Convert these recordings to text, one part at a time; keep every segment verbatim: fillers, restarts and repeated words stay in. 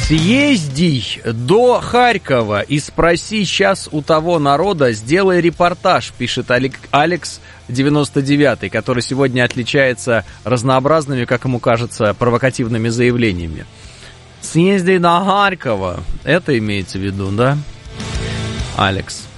Съезди до Харькова и спроси сейчас у того народа, сделай репортаж, пишет Алекс девяносто девятый, который сегодня отличается разнообразными, как ему кажется, провокативными заявлениями. Съезди до Харькова, это имеется в виду, да, Алекс?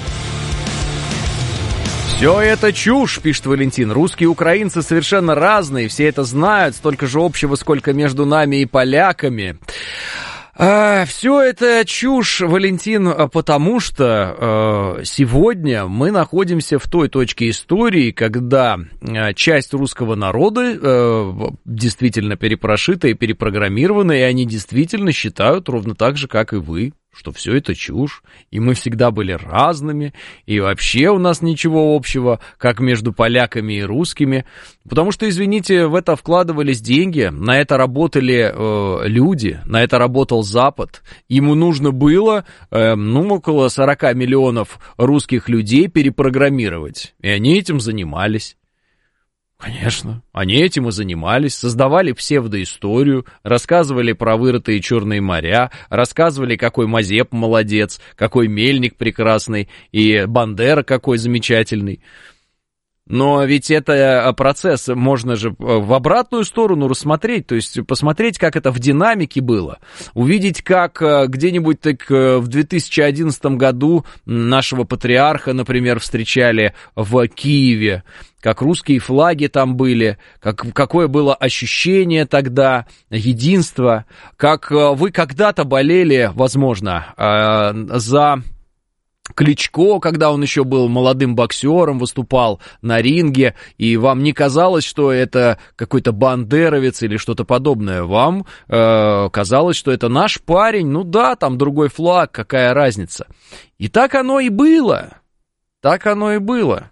Все это чушь, пишет Валентин. Русские и украинцы совершенно разные, все это знают, столько же общего, сколько между нами и поляками. А, все это чушь, Валентин, потому что э, сегодня мы находимся в той точке истории, когда э, часть русского народа э, действительно перепрошита и перепрограммирована, и они действительно считают ровно так же, как и вы, что все это чушь, и мы всегда были разными, и вообще у нас ничего общего, как между поляками и русскими, потому что, извините, в это вкладывались деньги, на это работали э, люди, на это работал Запад, ему нужно было, э, ну, около сорок миллионов русских людей перепрограммировать, и они этим занимались. Конечно, они этим и занимались, создавали псевдоисторию, рассказывали про вырытые Черные моря, рассказывали, какой Мазеп молодец, какой Мельник прекрасный и Бандера какой замечательный. Но ведь это процесс можно же в обратную сторону рассмотреть, то есть посмотреть, как это в динамике было, увидеть, как где-нибудь так в две тысячи одиннадцатом году нашего патриарха, например, встречали в Киеве, как русские флаги там были, как, какое было ощущение тогда единства, как вы когда-то болели, возможно, за Кличко, когда он еще был молодым боксером, выступал на ринге, и вам не казалось, что это какой-то бандеровец или что-то подобное, вам э, казалось, что это наш парень, ну да, там другой флаг, какая разница. И так оно и было, так оно и было.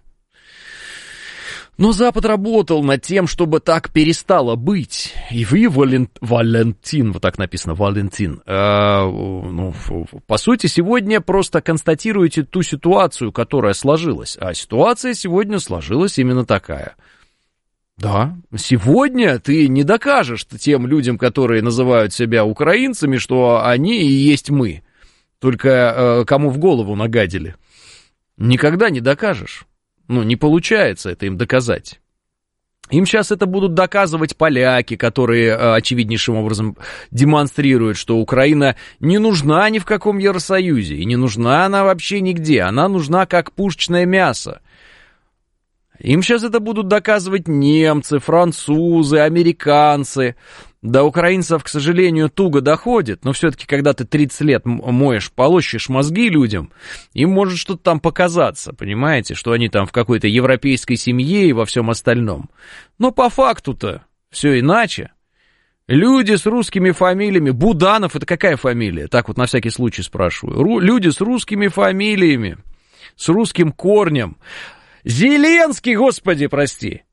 Но Запад работал над тем, чтобы так перестало быть. И вы, Вален... Валентин, вот так написано, Валентин, э, ну, по сути, сегодня просто констатируете ту ситуацию, которая сложилась. А ситуация сегодня сложилась именно такая. Да, сегодня ты не докажешь тем людям, которые называют себя украинцами, что они и есть мы. Только э, кому в голову нагадили. Никогда не докажешь. Ну, не получается это им доказать. Им сейчас это будут доказывать поляки, которые очевиднейшим образом демонстрируют, что Украина не нужна ни в каком Евросоюзе, и не нужна она вообще нигде, она нужна как пушечное мясо. Им сейчас это будут доказывать немцы, французы, американцы. До украинцев, к сожалению, туго доходит, но все-таки, когда ты тридцать лет моешь, полощешь мозги людям, им может что-то там показаться, понимаете, что они там в какой-то европейской семье и во всем остальном. Но по факту-то все иначе. Люди с русскими фамилиями, Буданов — это какая фамилия? Так вот на всякий случай спрашиваю. Ру- люди с русскими фамилиями, с русским корнем. Зеленский, господи, прости.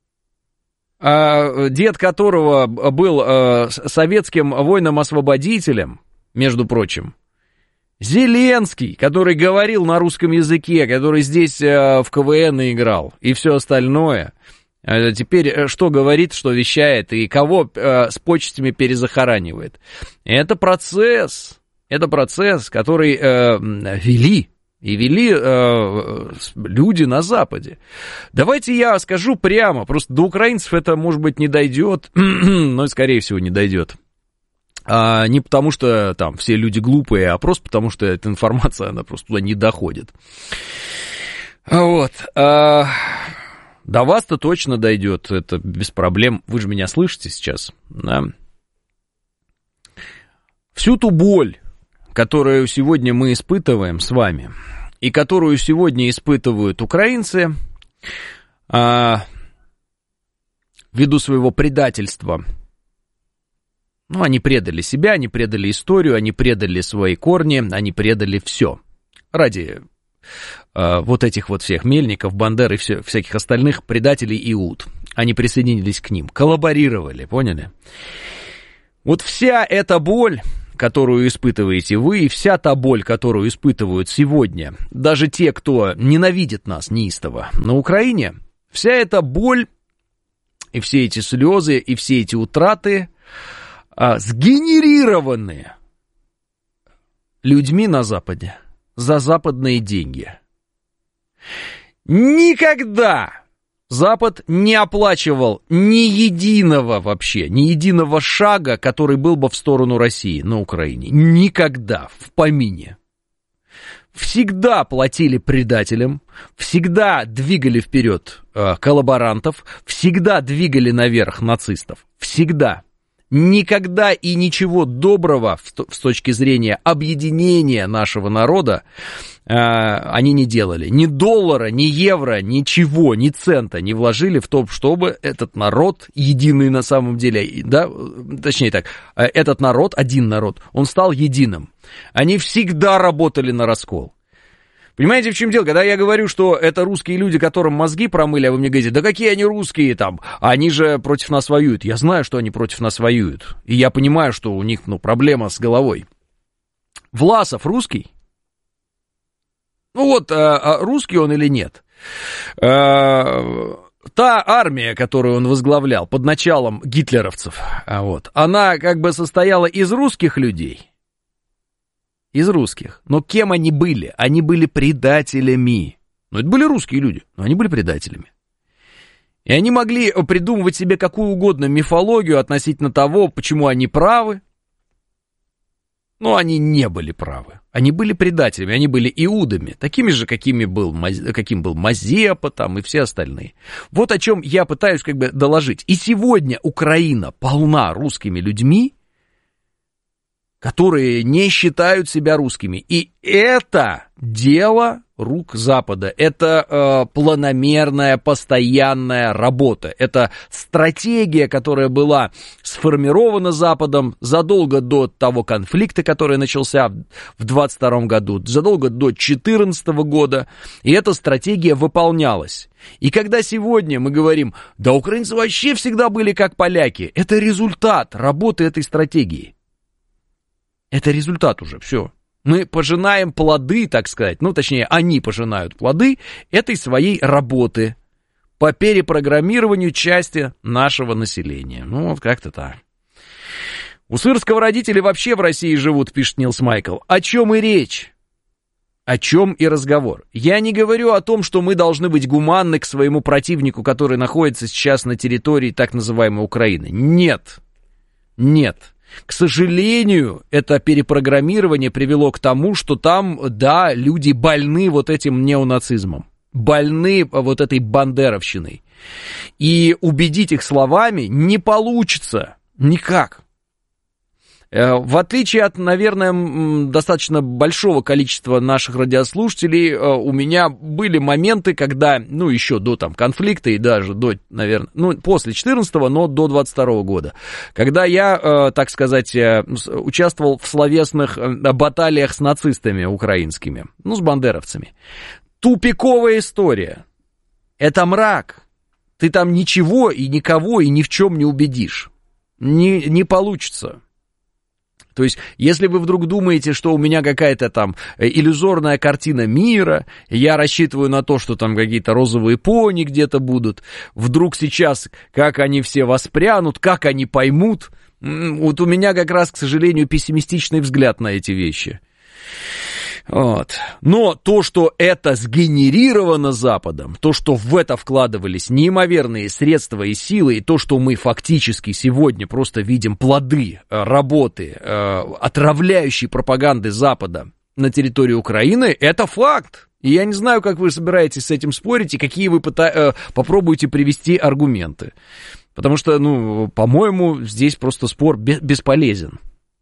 Дед которого был советским воином-освободителем, между прочим. Зеленский, который говорил на русском языке, который здесь в КВН играл, и все остальное. Теперь что говорит, что вещает, и кого с почестями перезахоранивает. Это процесс, это процесс, который вели. И вели э, люди на Западе. Давайте я скажу прямо, просто до украинцев это, может быть, не дойдет, но, скорее всего, не дойдет. А, не потому, что там все люди глупые, а просто потому, что эта информация, она просто туда не доходит. Вот. А, до вас-то точно дойдет, это без проблем. Вы же меня слышите сейчас, да? Всю ту боль, которую сегодня мы испытываем с вами, и которую сегодня испытывают украинцы а, ввиду своего предательства. Ну, они предали себя, они предали историю, они предали свои корни, они предали все. Ради а, вот этих вот всех Мельников, Бандер и все, всяких остальных предателей Иуд. Они присоединились к ним, коллаборировали, поняли? Вот вся эта боль, которую испытываете вы, и вся та боль, которую испытывают сегодня даже те, кто ненавидит нас неистово на Украине, вся эта боль и все эти слезы, и все эти утраты а, сгенерированы людьми на Западе за западные деньги. Никогда Запад не оплачивал ни единого вообще, ни единого шага, который был бы в сторону России на Украине. Никогда, в помине. Всегда платили предателям, всегда двигали вперед э, коллаборантов, всегда двигали наверх нацистов. Всегда. Никогда и ничего доброго в, с точки зрения объединения нашего народа э, они не делали. Ни доллара, ни евро, ничего, ни цента не вложили в то, чтобы этот народ, единый на самом деле, да, точнее так, этот народ, один народ, он стал единым. Они всегда работали на раскол. Понимаете, в чем дело? Когда я говорю, что это русские люди, которым мозги промыли, а вы мне говорите, да какие они русские там, они же против нас воюют. Я знаю, что они против нас воюют. И я понимаю, что у них, ну, проблема с головой. Власов русский? Ну вот, а, а русский он или нет? А, та армия, которую он возглавлял под началом гитлеровцев, вот, она как бы состояла из русских людей. Из русских. Но кем они были? Они были предателями. Ну, это были русские люди, но они были предателями. И они могли придумывать себе какую угодно мифологию относительно того, почему они правы. Но они не были правы. Они были предателями, они были иудами, такими же, какими был, каким был Мазепа там и все остальные. Вот о чем я пытаюсь как бы доложить. И сегодня Украина полна русскими людьми, которые не считают себя русскими. И это дело рук Запада. Это э, планомерная, постоянная работа. Это стратегия, которая была сформирована Западом задолго до того конфликта, который начался в двадцать втором году, задолго до две тысячи четырнадцатого года. И эта стратегия выполнялась. И когда сегодня мы говорим, да украинцы вообще всегда были как поляки, это результат работы этой стратегии. Это результат уже, все. Мы пожинаем плоды, так сказать, ну, точнее, они пожинают плоды этой своей работы по перепрограммированию части нашего населения. Ну, вот как-то так. У Сырского родители вообще в России живут, пишет Нилс Майкл. О чем и речь? О чем и разговор? Я не говорю о том, что мы должны быть гуманны к своему противнику, который находится сейчас на территории так называемой Украины. Нет. Нет. К сожалению, это перепрограммирование привело к тому, что там, да, люди больны вот этим неонацизмом, больны вот этой бандеровщиной. И убедить их словами не получится никак. В отличие от, наверное, достаточно большого количества наших радиослушателей, у меня были моменты, когда, ну, еще до там конфликта и даже до, наверное, ну, после четырнадцатого, но до двадцать второго года, когда я, так сказать, участвовал в словесных баталиях с нацистами украинскими, ну, с бандеровцами. Тупиковая история. Это мрак. Ты там ничего и никого и ни в чем не убедишь. Не, не получится. То есть, если вы вдруг думаете, что у меня какая-то там иллюзорная картина мира, я рассчитываю на то, что там какие-то розовые пони где-то будут, вдруг сейчас, как они все воспрянут, как они поймут, вот у меня как раз, к сожалению, пессимистичный взгляд на эти вещи. Вот. Но то, что это сгенерировано Западом, то, что в это вкладывались неимоверные средства и силы, и то, что мы фактически сегодня просто видим плоды работы э, отравляющей пропаганды Запада на территории Украины, это факт. И я не знаю, как вы собираетесь с этим спорить и какие вы пыта- э, попробуете привести аргументы. Потому что, ну, по-моему, здесь просто спор бе- бесполезен.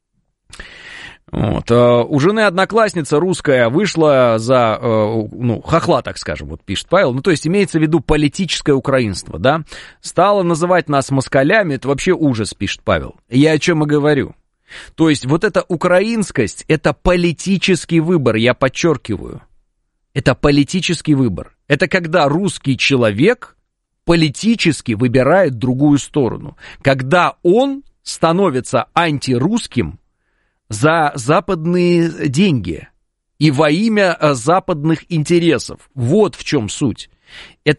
Вот. У жены одноклассница русская вышла за, ну, хохла, так скажем, вот пишет Павел, ну, то есть имеется в виду политическое украинство, да, стала называть нас москалями, это вообще ужас, пишет Павел. Я о чем и говорю. То есть вот эта украинскость, это политический выбор, я подчеркиваю. Это политический выбор. Это когда русский человек политически выбирает другую сторону. Когда он становится антирусским за западные деньги и во имя западных интересов. Вот в чем суть. Это